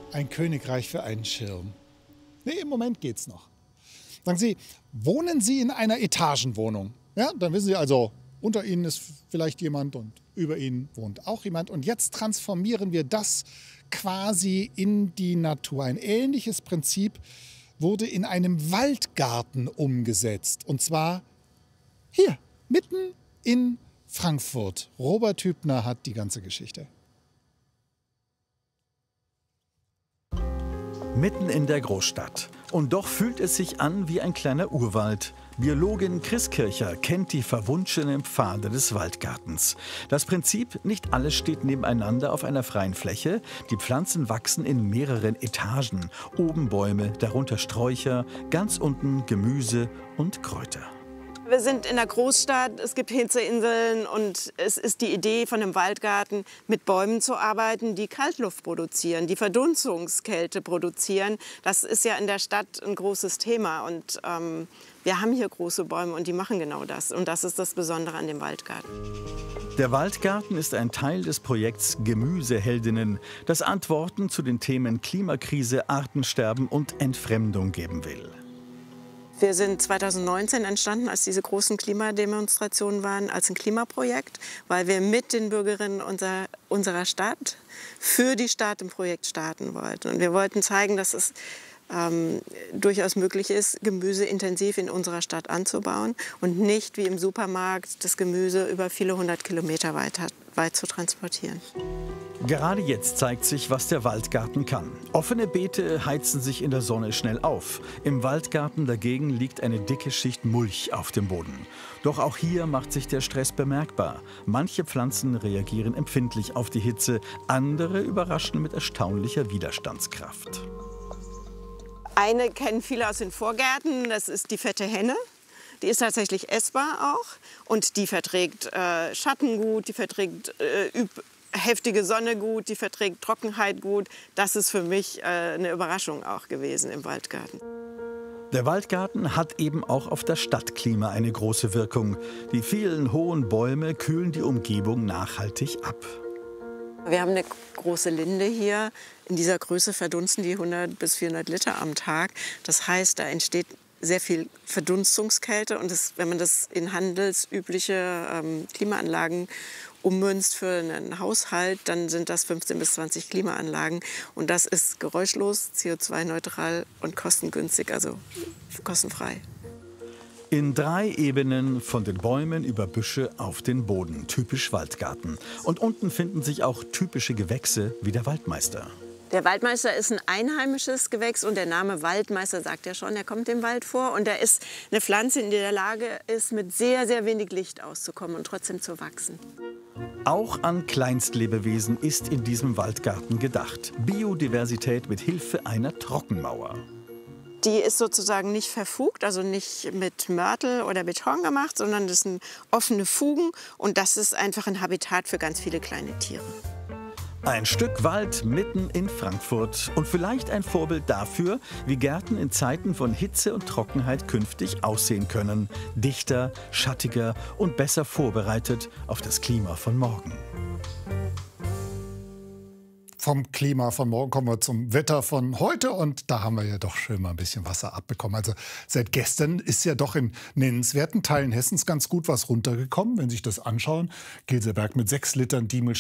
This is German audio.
Ein Königreich für einen Schirm. Nee, im Moment geht's noch. Sagen Sie, wohnen Sie in einer Etagenwohnung? Ja, dann wissen Sie also, unter Ihnen ist vielleicht jemand und über Ihnen wohnt auch jemand. Und jetzt transformieren wir das quasi in die Natur. Ein ähnliches Prinzip wurde in einem Waldgarten umgesetzt. Und zwar hier, mitten in Frankfurt. Robert Hübner hat die ganze Geschichte. Mitten in der Großstadt. Und doch fühlt es sich an wie ein kleiner Urwald. Biologin Chris Kircher kennt die verwunschenen Pfade des Waldgartens. Das Prinzip, nicht alles steht nebeneinander auf einer freien Fläche. Die Pflanzen wachsen in mehreren Etagen. Oben Bäume, darunter Sträucher, ganz unten Gemüse und Kräuter. Wir sind in der Großstadt, es gibt Hitzeinseln und es ist die Idee von einem Waldgarten, mit Bäumen zu arbeiten, die Kaltluft produzieren, die Verdunstungskälte produzieren. Das ist ja in der Stadt ein großes Thema und wir haben hier große Bäume und die machen genau das. Und das ist das Besondere an dem Waldgarten. Der Waldgarten ist ein Teil des Projekts Gemüseheldinnen, das Antworten zu den Themen Klimakrise, Artensterben und Entfremdung geben will. Wir sind 2019 entstanden, als diese großen Klimademonstrationen waren, als ein Klimaprojekt, weil wir mit den Bürgerinnen unserer Stadt für die Stadt ein Projekt starten wollten. Und wir wollten zeigen, dass es durchaus möglich ist, Gemüse intensiv in unserer Stadt anzubauen und nicht wie im Supermarkt das Gemüse über viele hundert Kilometer weit zu transportieren. Gerade jetzt zeigt sich, was der Waldgarten kann. Offene Beete heizen sich in der Sonne schnell auf. Im Waldgarten dagegen liegt eine dicke Schicht Mulch auf dem Boden. Doch auch hier macht sich der Stress bemerkbar. Manche Pflanzen reagieren empfindlich auf die Hitze, andere überraschen mit erstaunlicher Widerstandskraft. Eine kennen viele aus den Vorgärten, das ist die fette Henne. Die ist tatsächlich essbar auch und die verträgt Schatten gut, die verträgt heftige Sonne gut, die verträgt Trockenheit gut. Das ist für mich eine Überraschung auch gewesen im Waldgarten. Der Waldgarten hat eben auch auf das Stadtklima eine große Wirkung. Die vielen hohen Bäume kühlen die Umgebung nachhaltig ab. Wir haben eine große Linde hier. In dieser Größe verdunsten die 100 bis 400 Liter am Tag. Das heißt, da entsteht sehr viel Verdunstungskälte. Und wenn man das in handelsübliche Klimaanlagen ummünzt für einen Haushalt, dann sind das 15 bis 20 Klimaanlagen. Und das ist geräuschlos, CO2-neutral und kostengünstig, also kostenfrei. In 3 Ebenen, von den Bäumen über Büsche auf den Boden, typisch Waldgarten. Und unten finden sich auch typische Gewächse wie der Waldmeister. Der Waldmeister ist ein einheimisches Gewächs und der Name Waldmeister sagt ja schon, er kommt im Wald vor. Und er ist eine Pflanze, die in der Lage ist, mit sehr, sehr wenig Licht auszukommen und trotzdem zu wachsen. Auch an Kleinstlebewesen ist in diesem Waldgarten gedacht. Biodiversität mit Hilfe einer Trockenmauer. Die ist sozusagen nicht verfugt, also nicht mit Mörtel oder Beton gemacht, sondern das sind offene Fugen und das ist einfach ein Habitat für ganz viele kleine Tiere. Ein Stück Wald mitten in Frankfurt und vielleicht ein Vorbild dafür, wie Gärten in Zeiten von Hitze und Trockenheit künftig aussehen können. Dichter, schattiger und besser vorbereitet auf das Klima von morgen. Vom Klima von morgen kommen wir zum Wetter von heute und da haben wir ja doch schön mal ein bisschen Wasser abbekommen. Also seit gestern ist ja doch in nennenswerten Teilen Hessens ganz gut was runtergekommen. Wenn Sie sich das anschauen, Gilseberg mit 6 Litern, Diemel